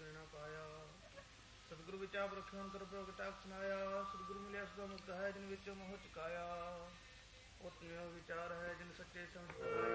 प्रेरणा पाया। सतगुरु विचाप रखियो अंतर प्रयोग टाक सुनाया। सतगुरु मिलिया सदा मुक्त है जिन विचों मोह चुकाया। उत न्यो विचार है जिन सच्चे संत